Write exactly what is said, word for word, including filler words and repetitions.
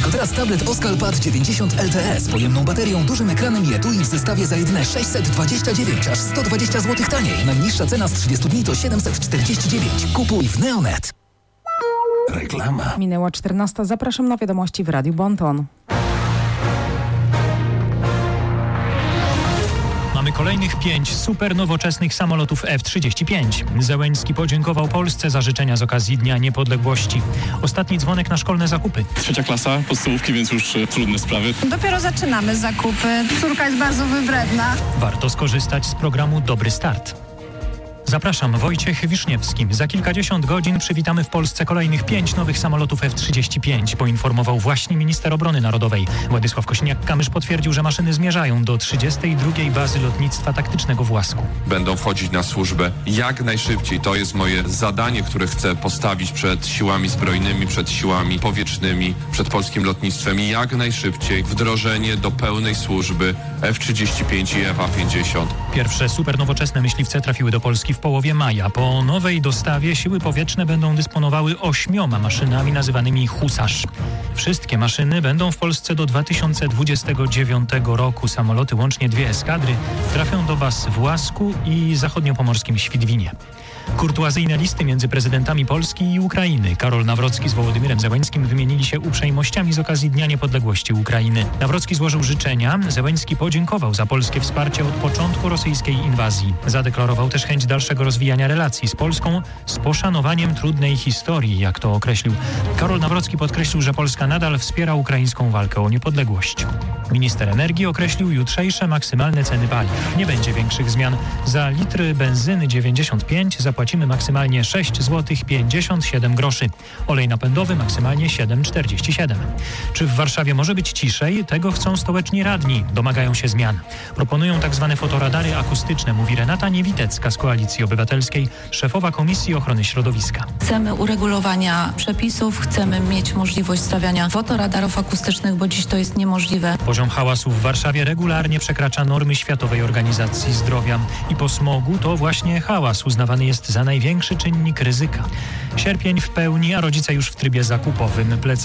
Tylko teraz tablet Oscal-Pad dziewięćdziesiąt L T E z pojemną baterią, dużym ekranem i etui w zestawie za jedyne sześćset dwadzieścia dziewięć, aż sto dwadzieścia złotych taniej. Najniższa cena z trzydziestu dni to siedemset czterdzieści dziewięć. Kupuj w Neonet. Reklama. Minęła czternasta. Zapraszam na wiadomości w Radiu Bonton. Mamy kolejnych pięć super nowoczesnych samolotów F trzydzieści pięć. Zełenski podziękował Polsce za życzenia z okazji Dnia Niepodległości. Ostatni dzwonek na szkolne zakupy. Trzecia klasa podstawówki, więc już e, trudne sprawy. Dopiero zaczynamy zakupy. Córka jest bardzo wybredna. Warto skorzystać z programu Dobry Start. Zapraszam, Wojciech Wiszniewski. Za kilkadziesiąt godzin przywitamy w Polsce kolejnych pięć nowych samolotów F trzydzieści pięć, poinformował właśnie minister obrony narodowej. Władysław Kosiniak-Kamysz potwierdził, że maszyny zmierzają do trzydziestej drugiej bazy lotnictwa taktycznego w Łasku. Będą wchodzić na służbę jak najszybciej. To jest moje zadanie, które chcę postawić przed siłami zbrojnymi, przed siłami powietrznymi, przed polskim lotnictwem i jak najszybciej wdrożenie do pełnej służby F trzydzieści pięć i F A pięćdziesiąt. Pierwsze super nowoczesne myśliwce trafiły do Polski w połowie maja. Po nowej dostawie siły powietrzne będą dysponowały ośmioma maszynami nazywanymi Husarz. Wszystkie maszyny będą w Polsce do dwa tysiące dwudziestego dziewiątego roku. Samoloty, łącznie dwie eskadry, trafią do baz w Łasku i zachodniopomorskim Świdwinie. Kurtuazyjne listy między prezydentami Polski i Ukrainy. Karol Nawrocki z Wołodymyrem Zełenskim wymienili się uprzejmościami z okazji Dnia Niepodległości Ukrainy. Nawrocki złożył życzenia, Zełenski podziękował za polskie wsparcie od początku rosyjskiej inwazji. Zadeklarował też chęć dalszego rozwijania relacji z Polską z poszanowaniem trudnej historii, jak to określił. Karol Nawrocki podkreślił, że Polska nadal wspiera ukraińską walkę o niepodległość. Minister energii określił jutrzejsze maksymalne ceny paliw. Nie będzie większych zmian. Za litr benzyny dziewięćdziesiąt pięć zapłacimy maksymalnie sześć złotych pięćdziesiąt siedem groszy. Olej napędowy maksymalnie siedem czterdzieści siedem. Czy w Warszawie może być ciszej? Tego chcą stołeczni radni. Domagają się zmian. Proponują tak zwane fotoradary akustyczne, mówi Renata Niewitecka z Koalicji Obywatelskiej, szefowa Komisji Ochrony Środowiska. Chcemy uregulowania przepisów, chcemy mieć możliwość stawiania fotoradarów akustycznych, bo dziś to jest niemożliwe. Poziom hałasu w Warszawie regularnie przekracza normy Światowej Organizacji Zdrowia. I po smogu to właśnie hałas uznawany jest za największy czynnik ryzyka. Sierpień w pełni, a rodzice już w trybie zakupowym. Plec